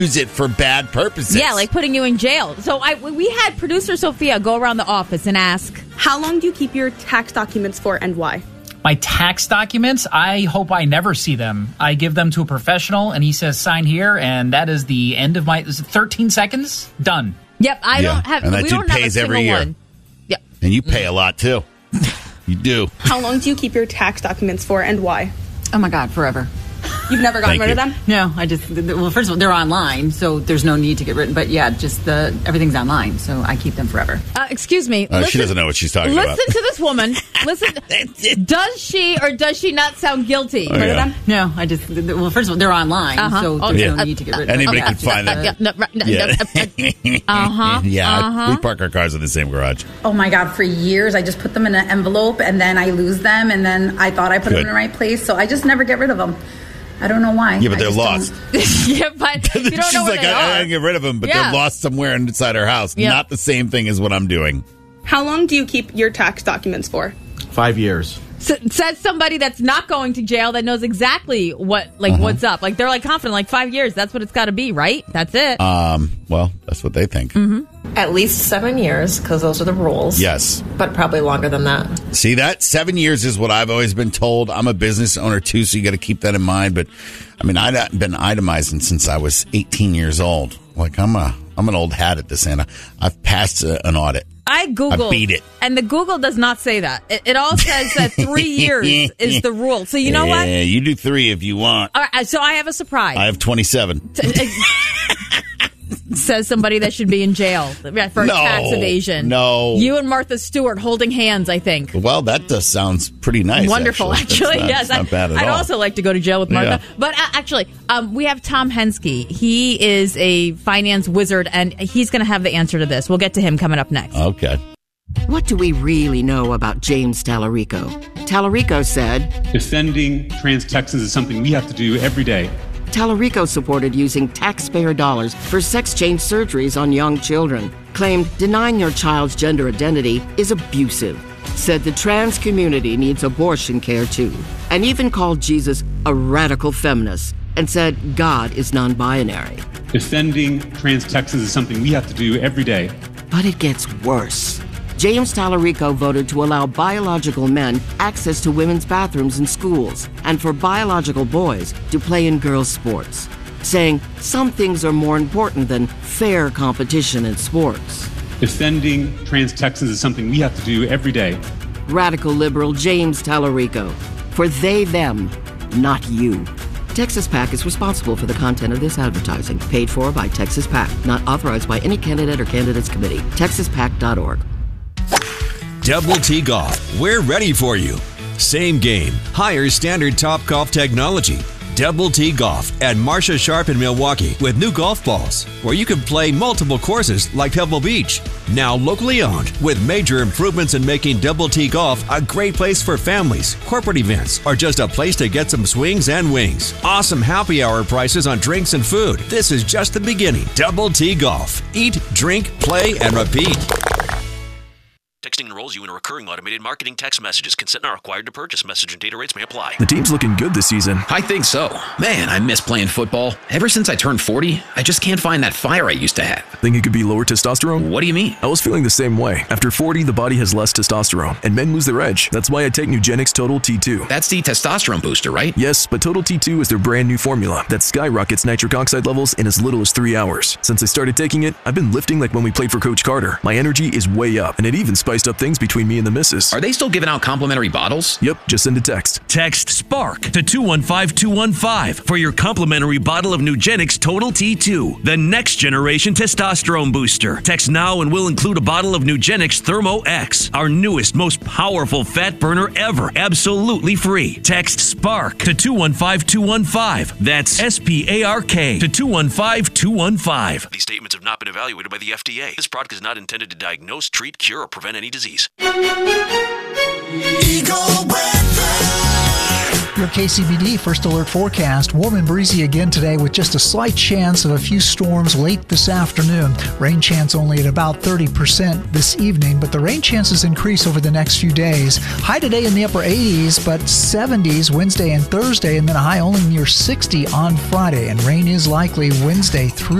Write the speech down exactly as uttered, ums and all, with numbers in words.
use it for bad purposes. Yeah, like putting you in jail. So I, we had producer Sophia go around the office and ask, how long do you keep your tax documents for and why? My tax documents, I hope I never see them. I give them to a professional, and he says, sign here, and that is the end of my... Is it thirteen seconds? Done. Yep, I Yeah, don't have... and that we dude don't have a pays single every year. one. Yep. And you pay a lot, too. You do. How long do you keep your tax documents for and why? Oh, my God, forever. You've never gotten Thank rid you. of them? No, I just, well, first of all, they're online, so there's no need to get rid. But yeah, just the everything's online, so I keep them forever. Uh, excuse me. Uh, she doesn't know what she's talking listen about. to this woman. Listen. Does she or does she not sound guilty? Oh, Rid yeah. of them? No, I just, well, first of all, they're online, Uh-huh. so Oh, there's yeah. no need to get rid of them. Anybody Yeah, can just find the- that. Yeah, no, right, no, Yeah. uh-huh. Yeah, Uh-huh. we park our cars in the same garage. Oh my God, for years I just put them in an envelope and then I lose them and then I thought I put Good. them in the right place, so I just never get rid of them. I don't know why. Yeah, but I they're just lost. don't- Yeah, but you don't She's know where like, they I, I are. can get rid of them, but Yeah. they're lost somewhere inside our house. Yeah. Not the same thing as what I'm doing. How long do you keep your tax documents for? Five years. S- says somebody that's not going to jail that knows exactly what, like, Uh-huh. what's up. Like, they're like confident, like five years. That's what it's got to be, right? That's it. Um, well, that's what they think. Mm-hmm. At least seven years, because those are the rules. Yes. But probably longer than that. See, that seven years is what I've always been told. I'm a business owner, too, so you got to keep that in mind. But, I mean, I've been itemizing since I was eighteen years old. Like, I'm a, I'm an old hat at this, Anna. I've passed a, an audit. I Googled. I beat it. And the Google does not say that. It, it all says that three years is the rule. So you know what? Yeah, you do three if you want. All right, so I have a surprise. I have twenty-seven. Says somebody that should be in jail for No, tax evasion. no. You and Martha Stewart holding hands, I think. Well, that does sounds pretty nice. Wonderful, actually. That's not, yes, that's not bad at I'd all. also like to go to jail with Martha. Yeah. But uh, actually, um, we have Tom Henske. He is a finance wizard, and he's going to have the answer to this. We'll get to him coming up next. Okay. What do we really know about James Tallarico? Tallarico said, defending trans Texans is something we have to do every day. Tallarico supported using taxpayer dollars for sex change surgeries on young children. Claimed denying your child's gender identity is abusive. Said the trans community needs abortion care too. And even called Jesus a radical feminist. And said God is non-binary. Defending trans Texans is something we have to do every day. But it gets worse. James Tallarico voted to allow biological men access to women's bathrooms in schools and for biological boys to play in girls' sports, saying some things are more important than fair competition in sports. Defending trans Texans is something we have to do every day. Radical liberal James Tallarico. For they, them, not you. Texas PAC is responsible for the content of this advertising, paid for by Texas PAC, not authorized by any candidate or candidates committee. texas pac dot org. Double T Golf, we're ready for you. Same game, higher standard top golf technology. Double T Golf at Marsha Sharp in Milwaukee with new golf balls, where you can play multiple courses like Pebble Beach. Now locally owned, with major improvements in making Double T Golf a great place for families, corporate events, or just a place to get some swings and wings. Awesome happy hour prices on drinks and food. This is just the beginning. Double T Golf. Eat, drink, play, and repeat. Texting enrolls you in a recurring automated marketing text messages. Consent not required to purchase. Message and data rates may apply. The team's looking good this season. I think so. Man, I miss playing football. Ever since I turned forty, I just can't find that fire I used to have. Think it could be lower testosterone? What do you mean? I was feeling the same way. After forty, the body has less testosterone, and men lose their edge. That's why I take Nugenix Total T two. That's the testosterone booster, right? Yes, but Total T two is their brand new formula that skyrockets nitric oxide levels in as little as three hours. Since I started taking it, I've been lifting like when we played for Coach Carter. My energy is way up, and it even spiced up things between me and the missus. Are they still giving out complimentary bottles? Yep, just send a text. Text SPARK to two one five two one five for your complimentary bottle of Nugenix Total T two, the next generation testosterone booster. Text now and we'll include a bottle of Nugenix Thermo X, our newest, most powerful fat burner ever, absolutely free. Text SPARK to two one five two one five. That's S P A R K to two one five two one five. These statements have not been evaluated by the F D A. This product is not intended to diagnose, treat, cure, or prevent any disease. Eagle Weather. Your K C B D First Alert forecast. Warm and breezy again today with just a slight chance of a few storms late this afternoon. Rain chance only at about thirty percent this evening, but the rain chances increase over the next few days. High today in the upper eighties, but seventies Wednesday and Thursday, and then a high only near sixty on Friday. And rain is likely Wednesday through